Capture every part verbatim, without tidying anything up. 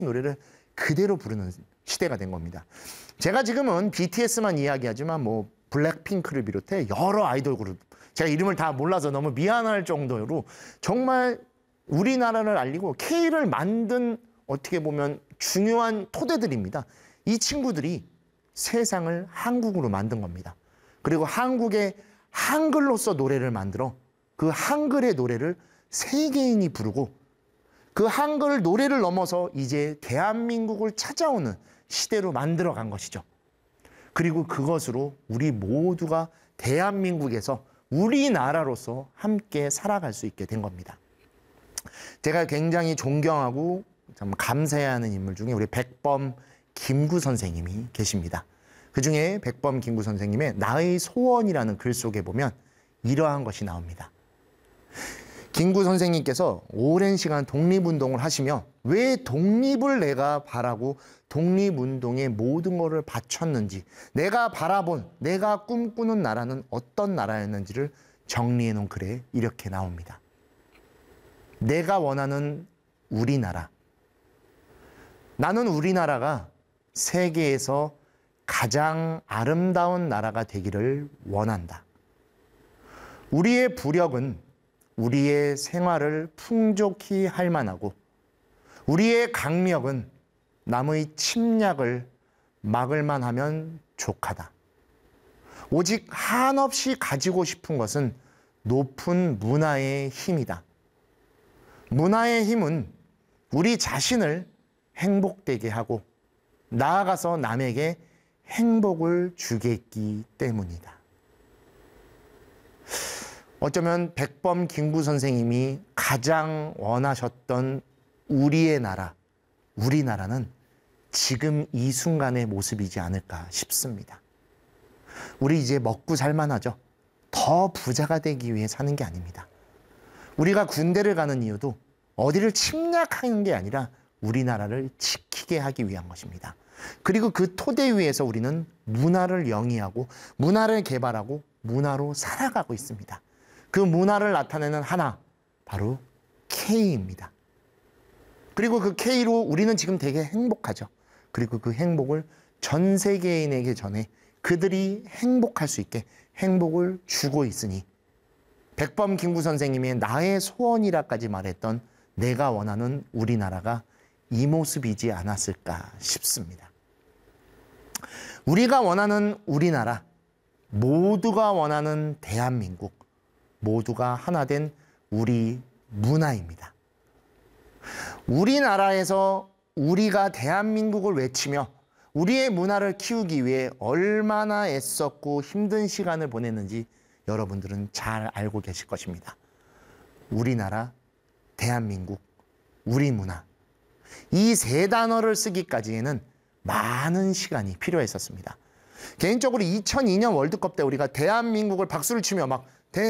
노래를 그대로 부르는 시대가 된 겁니다. 제가 지금은 비티에스만 이야기하지만 뭐 블랙핑크를 비롯해 여러 아이돌 그룹, 제가 이름을 다 몰라서 너무 미안할 정도로 정말 우리나라를 알리고 K를 만든 어떻게 보면 중요한 토대들입니다. 이 친구들이 세상을 한국으로 만든 겁니다. 그리고 한국의 한글로서 노래를 만들어 그 한글의 노래를 세계인이 부르고 그 한글 노래를 넘어서 이제 대한민국을 찾아오는 시대로 만들어간 것이죠. 그리고 그것으로 우리 모두가 대한민국에서 우리나라로서 함께 살아갈 수 있게 된 겁니다. 제가 굉장히 존경하고 참 감사해야 하는 인물 중에 우리 백범 김구 선생님이 계십니다. 그중에 백범 김구 선생님의 나의 소원이라는 글 속에 보면 이러한 것이 나옵니다. 김구 선생님께서 오랜 시간 독립운동을 하시며 왜 독립을 내가 바라고 독립운동에 모든 것을 바쳤는지, 내가 바라본, 내가 꿈꾸는 나라는 어떤 나라였는지를 정리해 놓은 글에 이렇게 나옵니다. 내가 원하는 우리나라. 나는 우리나라가 세계에서 가장 아름다운 나라가 되기를 원한다. 우리의 부력은 우리의 생활을 풍족히 할 만하고 우리의 강력은 남의 침략을 막을 만하면 족하다. 오직 한없이 가지고 싶은 것은 높은 문화의 힘이다. 문화의 힘은 우리 자신을 행복되게 하고 나아가서 남에게 행복을 주겠기 때문이다. 어쩌면 백범 김구 선생님이 가장 원하셨던 우리의 나라, 우리나라는 지금 이 순간의 모습이지 않을까 싶습니다. 우리 이제 먹고 살만하죠. 더 부자가 되기 위해 사는 게 아닙니다. 우리가 군대를 가는 이유도 어디를 침략하는 게 아니라 우리나라를 지키게 하기 위한 것입니다. 그리고 그 토대 위에서 우리는 문화를 영위하고 문화를 개발하고 문화로 살아가고 있습니다. 그 문화를 나타내는 하나, 바로 K입니다. 그리고 그 K로 우리는 지금 되게 행복하죠. 그리고 그 행복을 전 세계인에게 전해 그들이 행복할 수 있게 행복을 주고 있으니 백범 김구 선생님의 나의 소원이라까지 말했던 내가 원하는 우리나라가 이 모습이지 않았을까 싶습니다. 우리가 원하는 우리나라, 모두가 원하는 대한민국, 모두가 하나 된 우리 문화입니다. 우리나라에서 우리가 대한민국을 외치며 우리의 문화를 키우기 위해 얼마나 애썼고 힘든 시간을 보냈는지 여러분들은 잘 알고 계실 것입니다. 우리나라, 대한민국, 우리 문화, 이 세 단어를 쓰기까지에는 많은 시간이 필요했었습니다. 개인적으로 이천이 년 월드컵 때 우리가 대한민국을 박수를 치며 막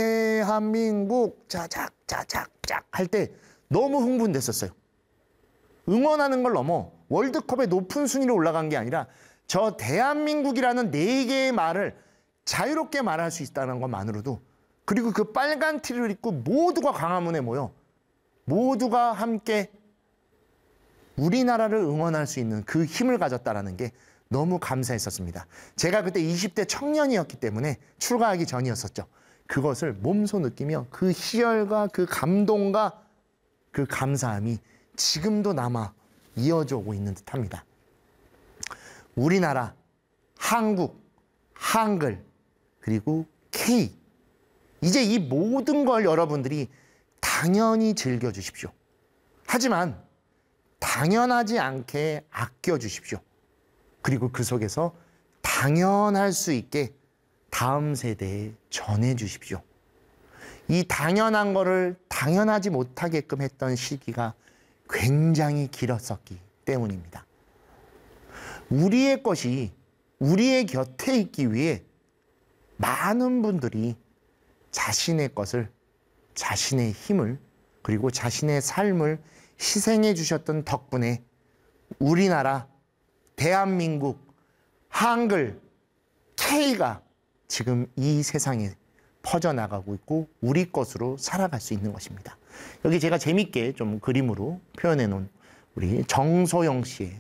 대한민국 짜작 짜작 짝 할 때 너무 흥분됐었어요. 응원하는 걸 넘어 월드컵의 높은 순위로 올라간 게 아니라 저 대한민국이라는 네 개의 말을 자유롭게 말할 수 있다는 것만으로도, 그리고 그 빨간 티를 입고 모두가 광화문에 모여 모두가 함께 우리나라를 응원할 수 있는 그 힘을 가졌다는 게 너무 감사했었습니다. 제가 그때 이십 대 청년이었기 때문에 출가하기 전이었었죠. 그것을 몸소 느끼며 그 희열과 그 감동과 그 감사함이 지금도 남아 이어져 오고 있는 듯합니다. 우리나라, 한국, 한글, 그리고 K, 이제 이 모든 걸 여러분들이 당연히 즐겨주십시오. 하지만 당연하지 않게 아껴주십시오. 그리고 그 속에서 당연할 수 있게 다음 세대에 전해주십시오. 이 당연한 거를 당연하지 못하게끔 했던 시기가 굉장히 길었었기 때문입니다. 우리의 것이 우리의 곁에 있기 위해 많은 분들이 자신의 것을, 자신의 힘을, 그리고 자신의 삶을 희생해 주셨던 덕분에 우리나라, 대한민국, 한글, K가 지금 이 세상에 퍼져나가고 있고 우리 것으로 살아갈 수 있는 것입니다. 여기 제가 재밌게 좀 그림으로 표현해 놓은 우리 정소영 씨의